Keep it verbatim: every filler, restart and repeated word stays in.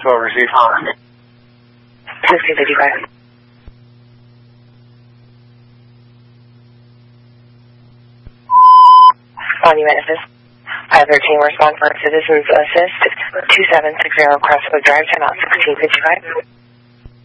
Crosswell received. sixteen fifty-five. Monument Assist. five thirteen, respond for Citizens Assist. two seven six zero Crosswell Drive, time out sixteen fifty-five.